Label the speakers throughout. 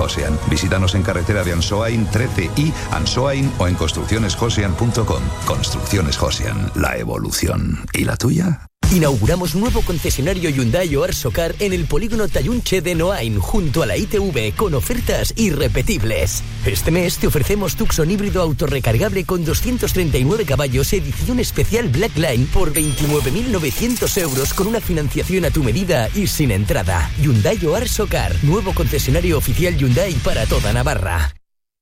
Speaker 1: Josean. Visítanos en carretera de Ansoain 13 y Ansoain o en construccionesjosean.com. Construcciones Josean, la evolución. ¿Y la tuya?
Speaker 2: Inauguramos nuevo concesionario Hyundai o Arsocar en el polígono Tayunche de Noain, junto a la ITV, con ofertas irrepetibles. Este mes te ofrecemos Tucson híbrido autorrecargable con 239 caballos, edición especial Black Line, por 29.900 euros, con una financiación a tu medida y sin entrada. Hyundai o Arsocar, nuevo concesionario oficial Hyundai para toda Navarra.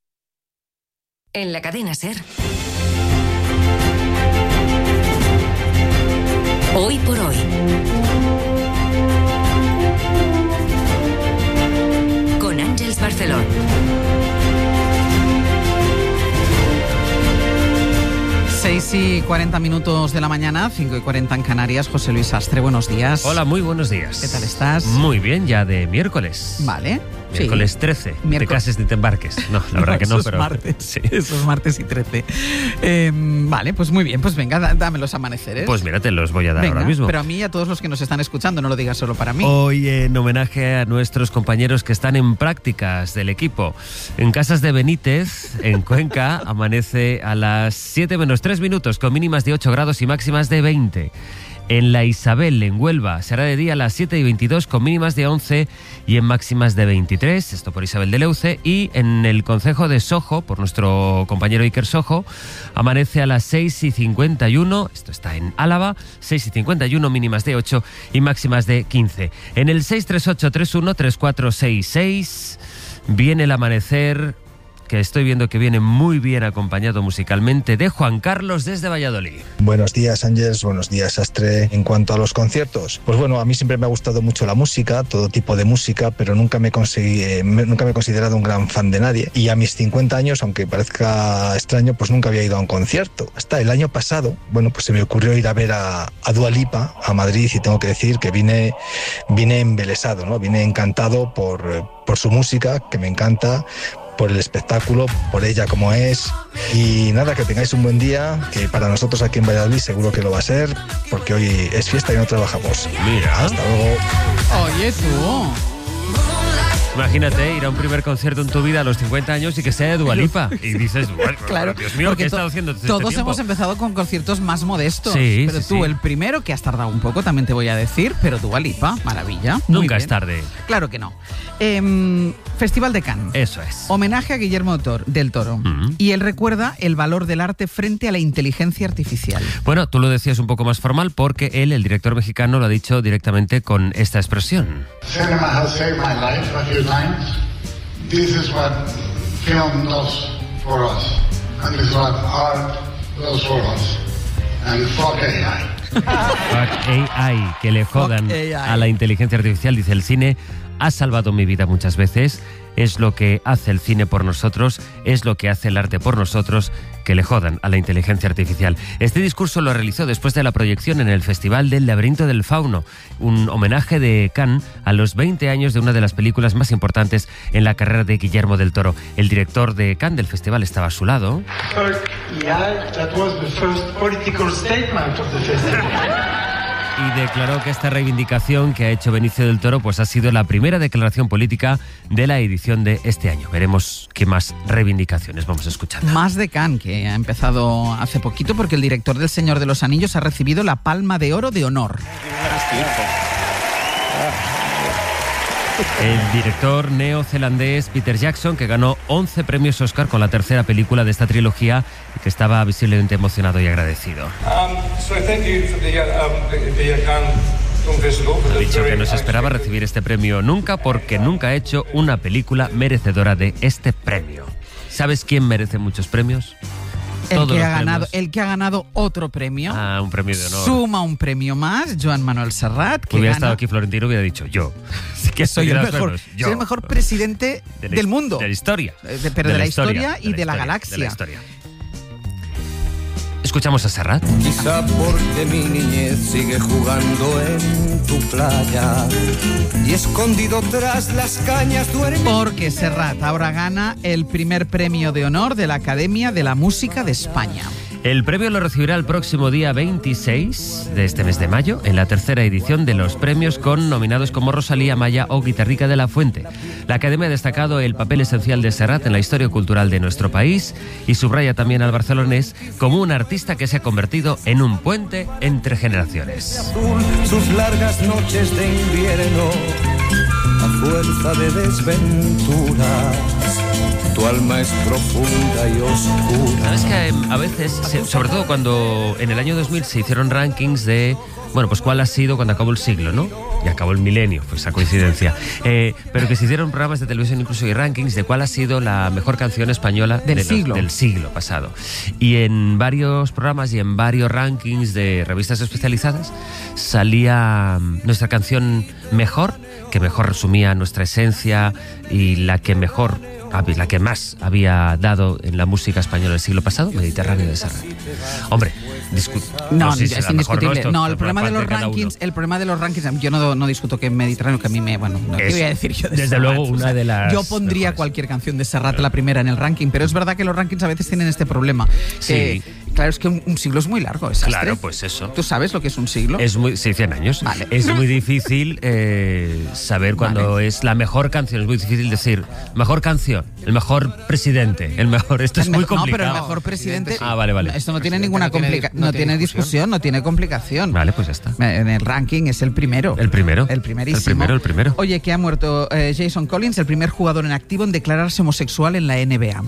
Speaker 3: En la cadena SER. Hoy por hoy. Con Àngels Barceló.
Speaker 4: Seis y 40 minutos de la mañana, 5:40 en Canarias. José Luis Sastre, buenos días.
Speaker 5: Hola, muy buenos días.
Speaker 4: ¿Qué tal estás?
Speaker 5: Muy bien, ya de miércoles.
Speaker 4: Vale.
Speaker 5: Miércoles 13. Te cases ni te embarques. No, la verdad que no, pero...
Speaker 4: Martes.
Speaker 5: Sí.
Speaker 4: Eso es martes y 13. Vale, pues muy bien. Pues venga, dame los amaneceres.
Speaker 5: Pues mira, te los voy a dar ahora mismo.
Speaker 4: Pero a mí y a todos los que nos están escuchando, no lo digas solo para mí.
Speaker 5: Hoy, en homenaje a nuestros compañeros que están en prácticas del equipo. En Casas de Benítez, en Cuenca, amanece a las 7 menos 3 minutos, con mínimas de 8 grados y máximas de 20. En la Isabel, en Huelva, será de día a las 7 y 22 con mínimas de 11 y en máximas de 23, esto por Isabel de Leuce. Y en el concejo de Sojo, por nuestro compañero Iker Sojo, amanece a las 6 y 51, esto está en Álava, 6 y 51, mínimas de 8 y máximas de 15. En el 638313466 viene el amanecer, que estoy viendo que viene muy bien acompañado musicalmente, de Juan Carlos desde Valladolid.
Speaker 6: Buenos días, Ángels, buenos días, Sastre. En cuanto a los conciertos, pues bueno, a mí siempre me ha gustado mucho la música, todo tipo de música, pero nunca me he considerado un gran fan de nadie. Y a mis 50 años, aunque parezca extraño, pues nunca había ido a un concierto. Hasta el año pasado, bueno, pues se me ocurrió ir a ver a Dua Lipa a Madrid, y tengo que decir que vine embelesado, ¿no? Vine encantado por su música, que me encanta, por el espectáculo, por ella como es. Y nada, que tengáis un buen día, que para nosotros aquí en Valladolid seguro que lo va a ser, porque hoy es fiesta y no trabajamos.
Speaker 5: Mira.
Speaker 6: Hasta luego.
Speaker 4: Oye, tú.
Speaker 5: Imagínate ir a un primer concierto en tu vida a los 50 años y que sea de Dua Lipa. Y dices, bueno,
Speaker 4: claro,
Speaker 5: Dios mío, ¿qué he estado haciendo este
Speaker 4: todos
Speaker 5: tiempo?
Speaker 4: hemos empezado con conciertos más modestos.
Speaker 5: Sí,
Speaker 4: pero
Speaker 5: sí,
Speaker 4: tú,
Speaker 5: sí.
Speaker 4: el primero, que has tardado un poco, también te voy a decir, pero Dua Lipa, maravilla. Muy
Speaker 5: Nunca
Speaker 4: bien.
Speaker 5: es tarde.
Speaker 4: Claro que no. Festival de Cannes.
Speaker 5: Eso es.
Speaker 4: Homenaje a Guillermo del Toro. Y él recuerda el valor del arte frente a la inteligencia artificial.
Speaker 5: Bueno, tú lo decías un poco más formal porque él, el director mexicano, lo ha dicho directamente con esta expresión.
Speaker 7: Cinema has saved my life a few times. This is what film does for us. And this is what art does for us. And fuck AI.
Speaker 5: Fuck AI, que le jodan
Speaker 4: Fuck AI.
Speaker 5: a la inteligencia artificial, dice el cine. Ha salvado mi vida muchas veces, es lo que hace el cine por nosotros, es lo que hace el arte por nosotros, que le jodan a la inteligencia artificial. Este discurso lo realizó después de la proyección en el Festival del Laberinto del Fauno, un homenaje de Cannes a los 20 años de una de las películas más importantes en la carrera de Guillermo del Toro. El director de Cannes del festival estaba a su lado.
Speaker 7: That was the first political statement of the festival.
Speaker 5: Y declaró que esta reivindicación que ha hecho Benicio del Toro pues ha sido la primera declaración política de la edición de este año. Veremos qué más reivindicaciones vamos escuchando.
Speaker 4: Más de Cannes, que ha empezado hace poquito, porque el director del Señor de los Anillos ha recibido la Palma de Oro de honor.
Speaker 5: El director neozelandés Peter Jackson, que ganó 11 premios Oscar con la tercera película de esta trilogía y que estaba visiblemente emocionado y agradecido. Ha dicho que no se esperaba recibir este premio nunca porque nunca ha hecho una película merecedora de este premio. ¿Sabes quién merece muchos premios?
Speaker 4: El que ha ganado otro premio.
Speaker 5: Ah, un premio de honor.
Speaker 4: Suma un premio más, Joan Manuel Serrat. Que
Speaker 5: hubiera
Speaker 4: gana...
Speaker 5: estado aquí Florentino, hubiera dicho yo.
Speaker 4: Que soy el mejor presidente del mundo.
Speaker 5: De la historia.
Speaker 4: Pero de la historia y de la galaxia.
Speaker 5: De la historia. Escuchamos a Serrat.
Speaker 8: Quizá porque mi niñez sigue jugando en tu playa y escondido tras las cañas duerme.
Speaker 4: Porque Serrat ahora gana el primer premio de honor de la Academia de la Música de España.
Speaker 5: El premio lo recibirá el próximo día 26 de este mes de mayo, en la tercera edición de los premios, con nominados como Rosalía, Maya o Guitarrica de la Fuente. La Academia ha destacado el papel esencial de Serrat en la historia cultural de nuestro país y subraya también al barcelonés como un artista que se ha convertido en un puente entre generaciones.
Speaker 8: Sus largas noches de invierno, a fuerza de desventuras, tu alma es profunda y oscura.
Speaker 5: ¿Sabes que a veces, sobre todo cuando en el año 2000 se hicieron rankings de, bueno, pues cuál ha sido cuando acabó el siglo, ¿no? Y acabó el milenio, pues esa coincidencia. Pero que se hicieron programas de televisión incluso y rankings de cuál ha sido la mejor canción española del siglo pasado. Y en varios programas y en varios rankings de revistas especializadas salía nuestra canción mejor, que mejor resumía nuestra esencia y la que más había dado en la música española del siglo pasado, Mediterráneo de Serrat. Hombre,
Speaker 4: no, si es indiscutible. No, el problema de los rankings, yo no discuto que Mediterráneo, que a mí me, bueno, no, ¿qué voy a decir yo de
Speaker 5: desde
Speaker 4: Serrat?
Speaker 5: luego una de las
Speaker 4: yo pondría
Speaker 5: mejores.
Speaker 4: Cualquier canción de Serrat la primera en el ranking, pero es verdad que los rankings a veces tienen este problema.
Speaker 5: Sí.
Speaker 4: Claro, es que un siglo es muy largo.
Speaker 5: Claro, pues eso.
Speaker 4: ¿Tú sabes lo que es un siglo?
Speaker 5: Es muy, sí, 100 años.
Speaker 4: Vale.
Speaker 5: Es muy difícil saber cuándo es la mejor canción. Es muy difícil decir mejor canción, el mejor presidente, el mejor. Esto es muy complicado.
Speaker 4: No, pero el mejor presidente.
Speaker 5: Ah, vale.
Speaker 4: Esto no tiene ninguna complicación. No tiene discusión, no tiene complicación.
Speaker 5: Vale, pues ya está.
Speaker 4: En el ranking es el primero.
Speaker 5: El primero.
Speaker 4: El primerísimo.
Speaker 5: El primero.
Speaker 4: Oye, que ha muerto Jason Collins, el primer jugador en activo en declararse homosexual en la NBA.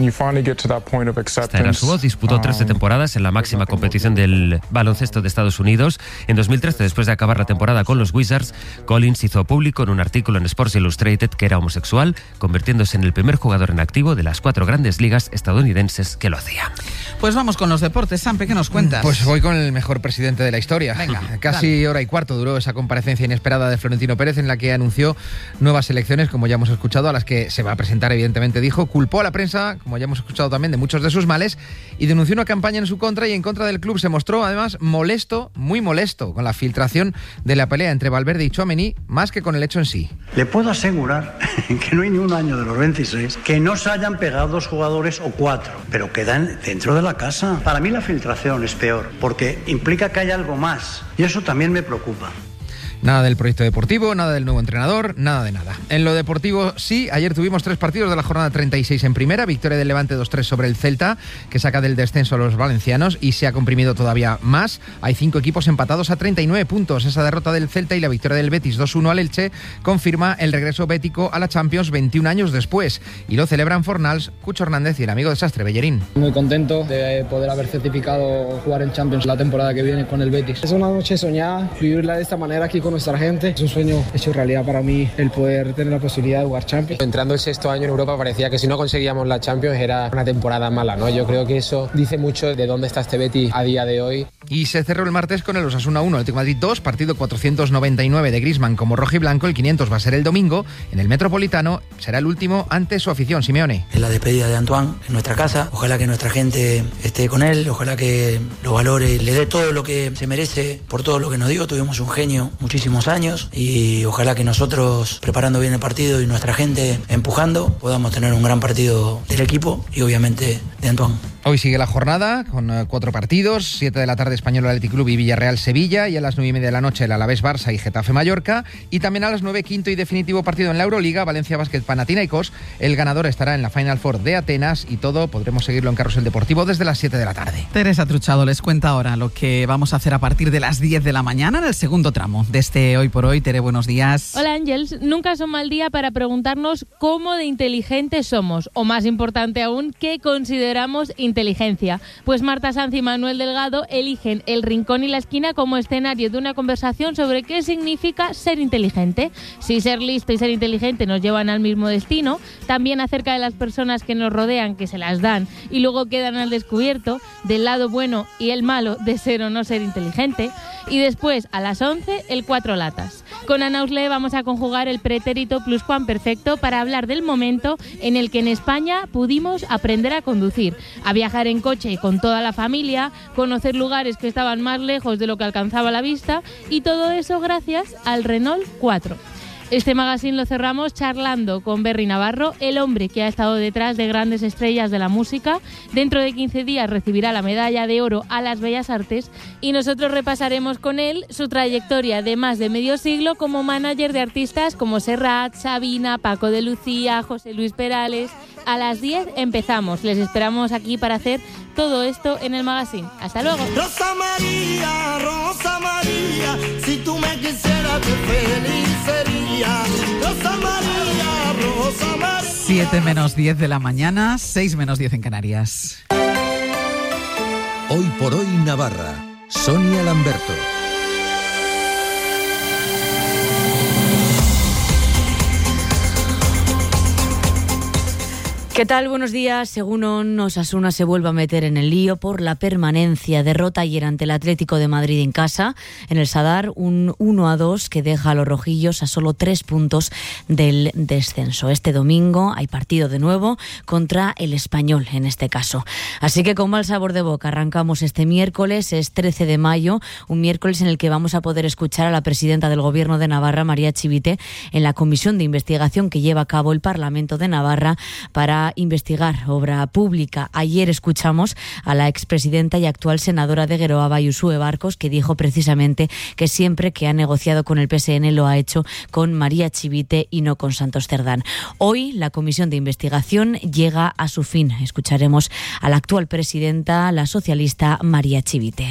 Speaker 5: Esta era su voz. Disputó 13 temporadas en la máxima competición del baloncesto de Estados Unidos. En 2013, después de acabar la temporada con los Wizards, Collins hizo público en un artículo en Sports Illustrated que era homosexual, convirtiéndose en el primer jugador en activo de las 4 grandes ligas estadounidenses que lo hacía.
Speaker 4: Pues vamos con los deportes. Sampe, ¿qué nos cuentas?
Speaker 9: Pues voy con el mejor presidente de la historia.
Speaker 4: Venga,
Speaker 9: casi hora y cuarto duró esa comparecencia inesperada de Florentino Pérez, en la que anunció nuevas elecciones, como ya hemos escuchado, a las que se va a presentar, evidentemente, dijo. Culpó a la prensa, como ya hemos escuchado también, de muchos de sus males, y denunció una campaña en su contra y en contra del club. Se mostró además molesto, muy molesto, con la filtración de la pelea entre Valverde y Tchouaméni, más que con el hecho en sí.
Speaker 10: Le puedo asegurar que no hay ni un año de los 26 que no se hayan pegado 2 jugadores o 4, pero quedan dentro de la casa. Para mí la filtración es peor, porque implica que hay algo más, y eso también me preocupa.
Speaker 9: Nada del proyecto deportivo, nada del nuevo entrenador, nada de nada. En lo deportivo sí, ayer tuvimos 3 partidos de la jornada 36 en primera, victoria del Levante 2-3 sobre el Celta, que saca del descenso a los valencianos y se ha comprimido todavía más. Hay 5 equipos empatados a 39 puntos. Esa derrota del Celta y la victoria del Betis 2-1 al Elche confirma el regreso bético a la Champions 21 años después. Y lo celebran Fornals, Cucho Hernández y el amigo de Sastre, Bellerín.
Speaker 11: Muy contento de poder haber certificado jugar en Champions la temporada que viene con el Betis. Es una noche soñada, vivirla de esta manera aquí con nuestra gente. Es un sueño hecho realidad para mí el poder tener la posibilidad de jugar Champions.
Speaker 12: Entrando el 6º año en Europa parecía que si no conseguíamos la Champions era una temporada mala, ¿no? Yo creo que eso dice mucho de dónde está este Betis a día de hoy.
Speaker 9: Y se cerró el martes con el Osasuna 1, Atlético de Madrid 2, partido 499 de Griezmann como rojiblanco. El 500 va a ser el domingo en el Metropolitano, será el último ante su afición. Simeone.
Speaker 13: Es la despedida de Antoine en nuestra casa, ojalá que nuestra gente esté con él, ojalá que lo valore, le dé todo lo que se merece por todo lo que nos dio. Tuvimos un genio muchísimos años y ojalá que nosotros, preparando bien el partido y nuestra gente empujando, podamos tener un gran partido del equipo y obviamente de Antoine.
Speaker 9: Hoy sigue la jornada con 4 partidos, 7 de la tarde Español Athletic Club y Villarreal Sevilla, y a las 9:30 de la noche el Alavés Barça y Getafe Mallorca, y también a las 9 quinto y definitivo partido en la Euroliga, Valencia Basket Panathinaikos. El ganador estará en la Final Four de Atenas y todo podremos seguirlo en Carrusel Deportivo desde las 7 de la tarde.
Speaker 4: Teresa Truchado les cuenta ahora lo que vamos a hacer a partir de las 10 de la mañana en el segundo tramo de este Hoy por Hoy. Tere, buenos días.
Speaker 14: Hola Ángels, nunca es un mal día para preguntarnos cómo de inteligentes somos, o más importante aún, qué consideramos inteligencia. Pues Marta Sanz y Manuel Delgado eligen El Rincón y la Esquina como escenario de una conversación sobre qué significa ser inteligente. Si ser listo y ser inteligente nos llevan al mismo destino, también acerca de las personas que nos rodean, que se las dan y luego quedan al descubierto, del lado bueno y el malo de ser o no ser inteligente. Y después, a las 11, el 4 latas. Con Ana Usle vamos a conjugar el pretérito pluscuamperfecto para hablar del momento en el que en España pudimos aprender a conducir, a viajar en coche con toda la familia, conocer lugares que estaban más lejos de lo que alcanzaba la vista, y todo eso gracias al Renault 4. Este magazine lo cerramos charlando con Berry Navarro, el hombre que ha estado detrás de grandes estrellas de la música. Dentro de 15 días recibirá la medalla de oro a las Bellas Artes y nosotros repasaremos con él su trayectoria de más de medio siglo como manager de artistas como Serrat, Sabina, Paco de Lucía, José Luis Perales. A las 10 empezamos. Les esperamos aquí para hacer todo esto en el magazine. ¡Hasta luego!
Speaker 15: Rosa María, si tú me quisieras, qué feliz sería. Rosa María.
Speaker 4: 7 menos 10 de la mañana, 6 menos 10 en Canarias.
Speaker 16: Hoy por hoy Navarra. Sonia Lamberto.
Speaker 17: ¿Qué tal? Buenos días. Según Osasuna se vuelve a meter en el lío por la permanencia. Derrota ayer ante el Atlético de Madrid en casa, en el Sadar, un 1-2 que deja a los rojillos a solo 3 puntos del descenso. Este domingo hay partido de nuevo contra el Español, en este caso. Así que con mal sabor de boca arrancamos este miércoles, es 13 de mayo, un miércoles en el que vamos a poder escuchar a la presidenta del Gobierno de Navarra, María Chivite, en la comisión de investigación que lleva a cabo el Parlamento de Navarra para investigar obra pública. Ayer escuchamos a la expresidenta y actual senadora de Geroa, Uxue Barcos, que dijo precisamente que siempre que ha negociado con el PSN lo ha hecho con María Chivite y no con Santos Cerdán. Hoy la comisión de investigación llega a su fin. Escucharemos a la actual presidenta, la socialista María Chivite.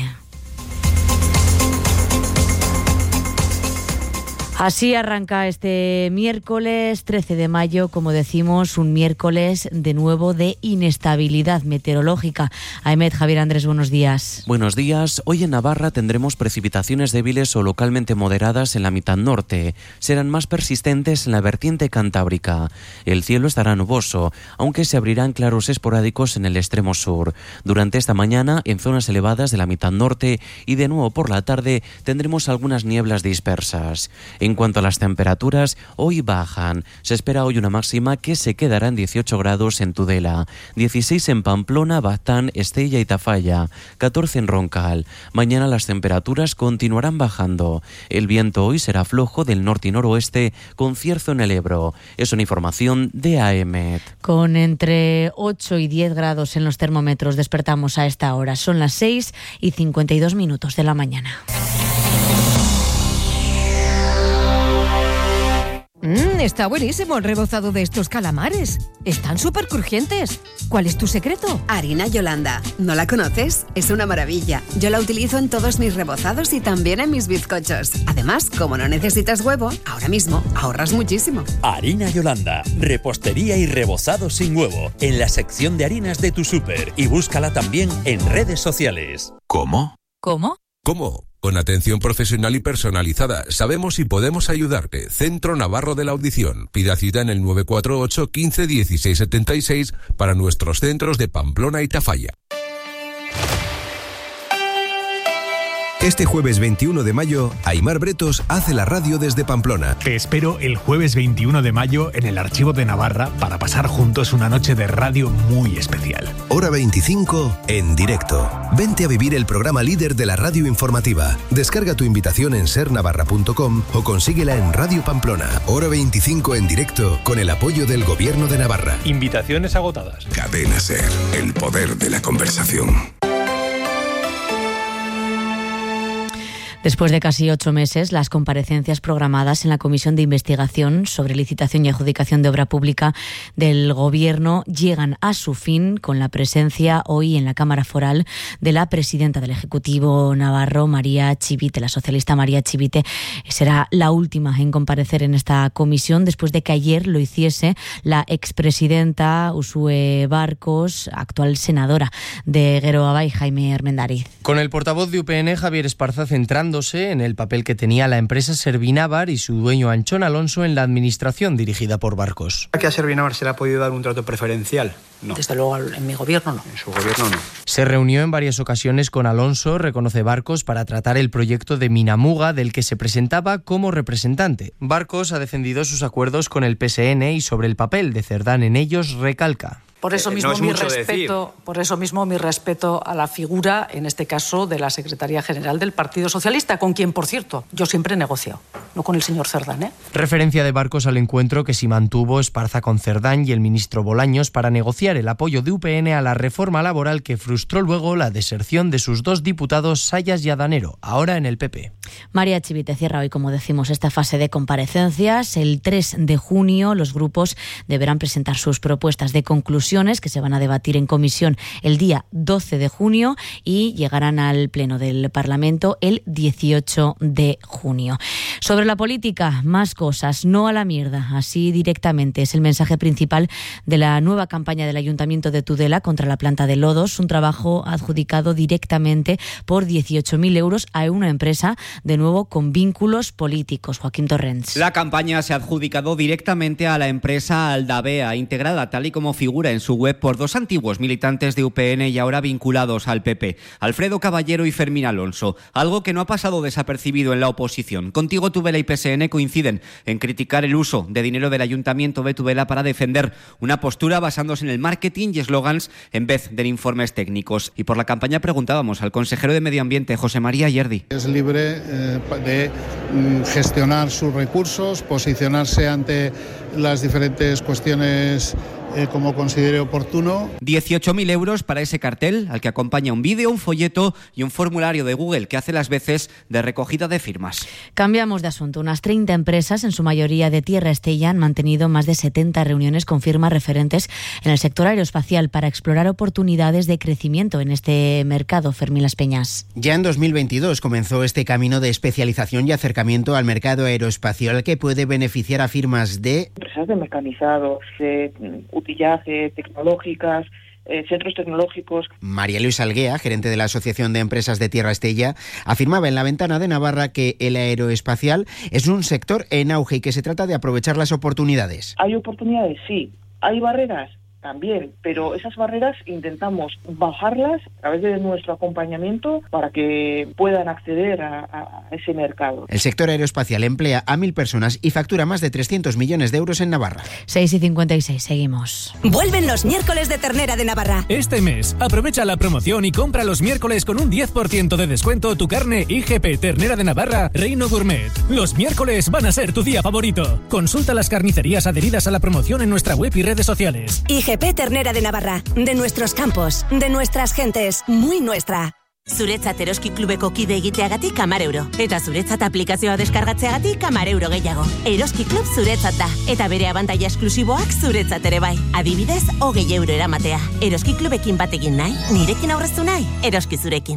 Speaker 17: Así arranca este miércoles 13 de mayo, como decimos, un miércoles de nuevo de inestabilidad meteorológica. Ahmed, Javier Andrés, buenos días.
Speaker 18: Buenos días. Hoy en Navarra tendremos precipitaciones débiles o localmente moderadas en la mitad norte. Serán más persistentes en la vertiente cantábrica. El cielo estará nuboso, aunque se abrirán claros esporádicos en el extremo sur. Durante esta mañana, en zonas elevadas de la mitad norte y de nuevo por la tarde, tendremos algunas nieblas dispersas. En cuanto a las temperaturas, hoy bajan. Se espera hoy una máxima que se quedará en 18 grados en Tudela, 16 en Pamplona, Baztán, Estella y Tafalla, 14 en Roncal. Mañana las temperaturas continuarán bajando. El viento hoy será flojo del norte y noroeste con cierzo en el Ebro. Es una información de AEMET.
Speaker 17: Con entre 8 y 10 grados en los termómetros despertamos a esta hora. Son las 6:52 de la mañana.
Speaker 19: Está buenísimo el rebozado de estos calamares. Están súper crujientes. ¿Cuál es tu secreto?
Speaker 20: Harina Yolanda. ¿No la conoces? Es una maravilla. Yo la utilizo en todos mis rebozados y también en mis bizcochos. Además, como no necesitas huevo, ahora mismo ahorras muchísimo.
Speaker 21: Harina Yolanda. Repostería y rebozado sin huevo. En la sección de harinas de tu súper. Y búscala también en redes sociales.
Speaker 16: ¿Cómo?
Speaker 17: ¿Cómo?
Speaker 22: ¿Cómo? Con atención profesional y personalizada. Sabemos y podemos ayudarte. Centro Navarro de la Audición. Pida cita en el 948 15 16 76 para nuestros centros de Pamplona y Tafalla.
Speaker 16: Este jueves 21 de mayo, Aimar Bretos hace la radio desde Pamplona.
Speaker 23: Te espero el jueves 21 de mayo en el Archivo de Navarra para pasar juntos una noche de radio muy especial.
Speaker 16: Hora 25 en directo. Vente a vivir el programa líder de la radio informativa. Descarga tu invitación en sernavarra.com o consíguela en Radio Pamplona. Hora 25 en directo con el apoyo del Gobierno de Navarra.
Speaker 23: Invitaciones agotadas.
Speaker 16: Cadena Ser, el poder de la conversación.
Speaker 17: Después de casi 8 meses, las comparecencias programadas en la Comisión de Investigación sobre Licitación y Adjudicación de Obra Pública del Gobierno llegan a su fin con la presencia hoy en la Cámara Foral de la presidenta del Ejecutivo navarro, María Chivite. La socialista María Chivite será la última en comparecer en esta comisión después de que ayer lo hiciese la expresidenta Uxue Barcos, actual senadora de Geroa, Jaime Armendariz.
Speaker 24: Con el portavoz de UPN, Javier Esparza, centrándose en el papel que tenía la empresa Servinavar y su dueño Anchón Alonso en la administración dirigida por Barcos.
Speaker 25: ¿A qué a Servinavar se le ha podido dar un trato preferencial? No.
Speaker 26: Desde luego en mi gobierno no.
Speaker 25: En su gobierno no.
Speaker 24: Se reunió en varias ocasiones con Alonso, reconoce Barcos, para tratar el proyecto de Minamuga del que se presentaba como representante. Barcos ha defendido sus acuerdos con el PSN y sobre el papel de Cerdán en ellos recalca.
Speaker 1: Por eso mismo por eso mismo mi respeto a la figura, en este caso, de la Secretaría General del Partido Socialista, con quien, por cierto, yo siempre he negociado, no con el señor Cerdán, ¿eh?
Speaker 24: Referencia de Barcos al encuentro que sí mantuvo Esparza con Cerdán y el ministro Bolaños para negociar el apoyo de UPN a la reforma laboral que frustró luego la deserción de sus dos diputados, Sayas y Adanero, ahora en el PP.
Speaker 17: María Chivite cierra hoy, como decimos, esta fase de comparecencias. El 3 de junio los grupos deberán presentar sus propuestas de conclusión que se van a debatir en comisión el día 12 de junio y llegarán al Pleno del Parlamento el 18 de junio. Sobre la política, más cosas. No a la mierda, así directamente. Es el mensaje principal de la nueva campaña del Ayuntamiento de Tudela contra la planta de lodos, un trabajo adjudicado directamente por 18.000 euros a una empresa, de nuevo con vínculos políticos. Joaquín Torrents.
Speaker 2: La campaña se ha adjudicado directamente a la empresa Aldavea, integrada tal y como figura en su web por dos antiguos militantes de UPN y ahora vinculados al PP, Alfredo Caballero y Fermín Alonso, algo que no ha pasado desapercibido en la oposición. Contigo Tudela y PSN coinciden en criticar el uso de dinero del Ayuntamiento de Tudela para defender una postura basándose en el marketing y eslogans en vez de en informes técnicos. Y por la campaña preguntábamos al consejero de Medio Ambiente, José María Yerdi.
Speaker 3: Es libre de gestionar sus recursos, posicionarse ante las diferentes cuestiones como considere oportuno.
Speaker 2: 18.000 euros para ese cartel, al que acompaña un vídeo, un folleto y un formulario de Google que hace las veces de recogida de firmas.
Speaker 17: Cambiamos de asunto. Unas 30 empresas, en su mayoría de Tierra Estella, han mantenido más de 70 reuniones con firmas referentes en el sector aeroespacial para explorar oportunidades de crecimiento en este mercado. Fermín Las Peñas.
Speaker 6: Ya en 2022 comenzó este camino de especialización y acercamiento al mercado aeroespacial que puede beneficiar a firmas de
Speaker 7: empresas de mecanizados, de utillaje, tecnológicas, centros tecnológicos.
Speaker 6: María Luisa Alguea, gerente de la Asociación de Empresas de Tierra Estella, afirmaba en La Ventana de Navarra que el aeroespacial es un sector en auge y que se trata de aprovechar las oportunidades.
Speaker 7: ¿Hay oportunidades? Sí. ¿Hay barreras? También, pero esas barreras intentamos bajarlas a través de nuestro acompañamiento para que puedan acceder a ese mercado.
Speaker 6: El sector aeroespacial emplea a 1.000 personas y factura más de 300 millones de euros en Navarra.
Speaker 17: 6:56, seguimos.
Speaker 26: Vuelven los miércoles de ternera de Navarra.
Speaker 27: Este mes, aprovecha la promoción y compra los miércoles con un 10% de descuento tu carne IGP Ternera de Navarra Reino Gourmet. Los miércoles van a ser tu día favorito. Consulta las carnicerías adheridas a la promoción en nuestra web y redes sociales.
Speaker 26: IGP Ternera de Navarra, de nuestros campos, de nuestras gentes, muy nuestra.
Speaker 28: Zuretzat Eroski Klubeko kide egiteagatik 10 euro. Eta zuretzat aplikazioa deskargatzeagatik 10 euro gehiago. Eroski Klub zuretzat da. Eta bere abantaila esklusiboak zuretzat ere bai. Adibidez, 20 euro eramatea. Eroski Klubekin bat egin nahi? Nirekin aurreztu nahi? Eroski zurekin.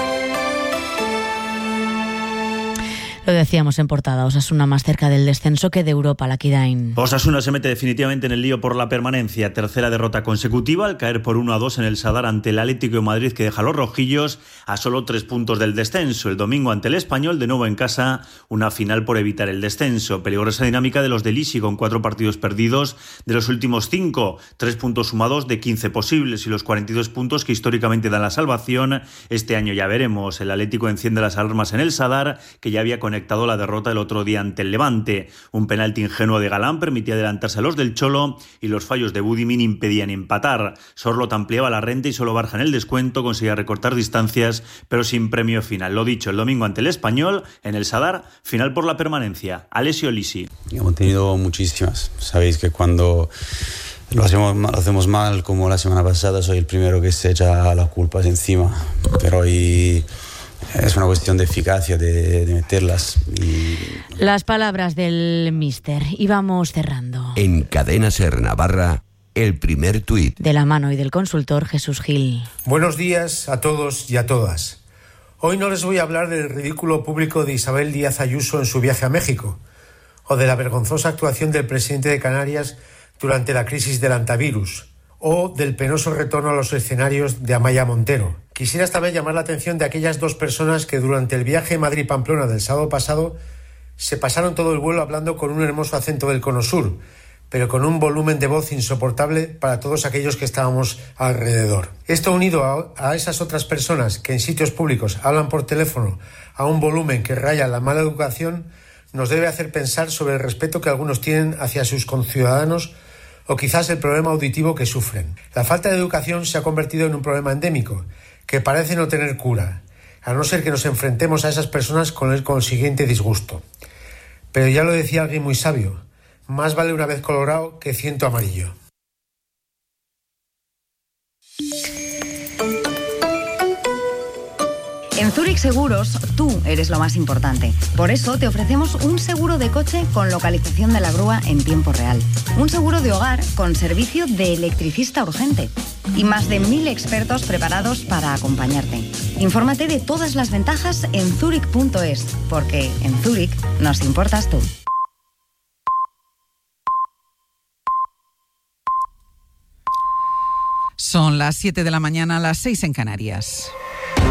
Speaker 17: Lo decíamos en portada, Osasuna más cerca del descenso que de Europa, Lakidain.
Speaker 29: Osasuna se mete definitivamente en el lío por la permanencia. Tercera derrota consecutiva al caer por 1-2 en el Sadar ante el Atlético de Madrid, que deja a los rojillos a solo 3 puntos del descenso. El domingo ante el Español, de nuevo en casa, una final por evitar el descenso. Peligrosa dinámica de los de Lisi, con 4 partidos perdidos de los últimos 5. 3 puntos sumados de 15 posibles y los 42 puntos que históricamente dan la salvación. Este año ya veremos. El Atlético enciende las alarmas en el Sadar, que ya había conectado la derrota el otro día ante el Levante. Un penalti ingenuo de Galán permitía adelantarse a los del Cholo y los fallos de Budimin impedían empatar. Sorlot ampliaba la renta y solo Barja en el descuento conseguía recortar distancias, pero sin premio final. Lo dicho, el domingo ante el Español, en el Sadar, final por la permanencia. Alessio Lisi.
Speaker 30: Hemos tenido muchísimas. Sabéis que cuando lo hacemos mal, como la semana pasada, soy el primero que se echa las culpas encima. Pero hoy es una cuestión de eficacia, de meterlas.
Speaker 17: Las palabras del míster. Y vamos cerrando.
Speaker 16: En Cadena Ser Navarra, el primer tuit.
Speaker 17: De la mano y del consultor Jesús Gil.
Speaker 31: Buenos días a todos y a todas. Hoy no les voy a hablar del ridículo público de Isabel Díaz Ayuso en su viaje a México, o de la vergonzosa actuación del presidente de Canarias durante la crisis del antivirus, o del penoso retorno a los escenarios de Amaya Montero. Quisiera esta vez llamar la atención de aquellas 2 personas que durante el viaje Madrid-Pamplona del sábado pasado se pasaron todo el vuelo hablando con un hermoso acento del Cono Sur, pero con un volumen de voz insoportable para todos aquellos que estábamos alrededor. Esto unido a esas otras personas que en sitios públicos hablan por teléfono a un volumen que raya la mala educación, nos debe hacer pensar sobre el respeto que algunos tienen hacia sus conciudadanos o quizás el problema auditivo que sufren. La falta de educación se ha convertido en un problema endémico, que parece no tener cura, a no ser que nos enfrentemos a esas personas con el consiguiente disgusto. Pero ya lo decía alguien muy sabio, más vale una vez colorado que 100 amarillo.
Speaker 4: En Zurich Seguros, tú eres lo más importante. Por eso te ofrecemos un seguro de coche con localización de la grúa en tiempo real. Un seguro de hogar con servicio de electricista urgente. Y más de 1000 expertos preparados para acompañarte. Infórmate de todas las ventajas en zurich.es, porque en Zurich nos importas tú.
Speaker 5: Son las 7 de la mañana, las 6 en Canarias.